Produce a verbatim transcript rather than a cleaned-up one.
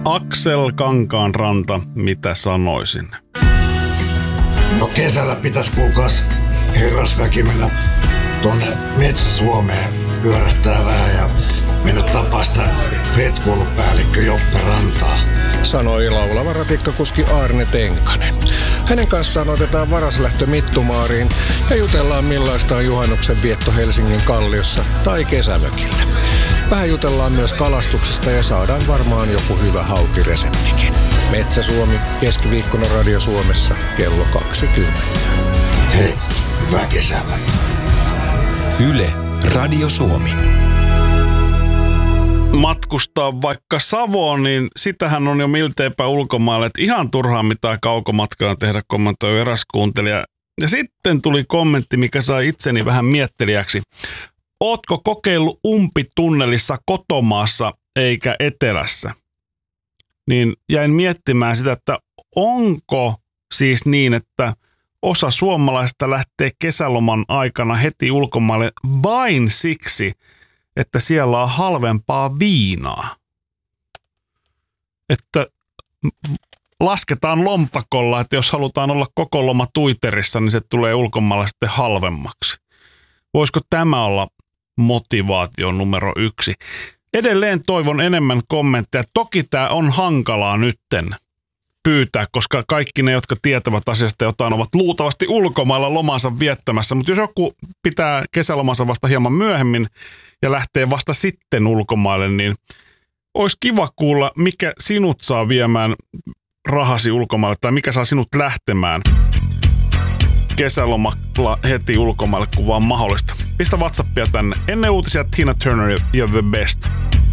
Aksel Kankaanranta, mitä sanoisin? No kesällä pitäisi kuulkaas herrasväki mennä tuonne Metsä-Suomeen pyörähtää vähän ja mennä tapaa sitä retkoulupäällikkö Joppe Rantaa. Sanoi laulava ratikkakuski Aarne Tenkanen. Hänen kanssaan otetaan varaslähtö Mittumaariin ja jutellaan millaista on juhannuksen vietto Helsingin Kalliossa tai kesämökillä. Vähän jutellaan myös kalastuksesta ja saadaan varmaan joku hyvä haukireseptikin. Metsä-Suomi, keskiviikkona Radio Suomessa, kello kaksikymmentä. Hei, hyvää kesää. Yle, Radio Suomi. Matkustaa vaikka Savoon, niin sitähän on jo milteipä ulkomaille, että ihan turhaa mitään kaukomatkaa tehdä, kommentoi eräs kuuntelija. Ja sitten tuli kommentti, mikä sai itseni vähän miettelijäksi. Ootko kokeillut umpitunnelissa kotomaassa eikä etelässä? Niin jäin miettimään sitä, että onko siis niin, että osa suomalaista lähtee kesäloman aikana heti ulkomaille vain siksi, että siellä on halvempaa viinaa. Että lasketaan lompakolla, että jos halutaan olla koko loma Twitterissä, niin se tulee ulkomailla sitten halvemmaksi. Voisiko tämä olla motivaatio numero yksi? Edelleen toivon enemmän kommentteja. Toki tämä on hankalaa nytten pyytää, koska kaikki ne, jotka tietävät asiasta jotain, ovat luultavasti ulkomailla lomansa viettämässä. Mutta jos joku pitää kesälomansa vasta hieman myöhemmin ja lähtee vasta sitten ulkomaille, niin olisi kiva kuulla, mikä sinut saa viemään rahasi ulkomaille tai mikä saa sinut lähtemään kesälomalla heti ulkomaille, kun vaan mahdollista. Pistä WhatsAppia tänne. Ennen uutisia Tina Turner ja The Best.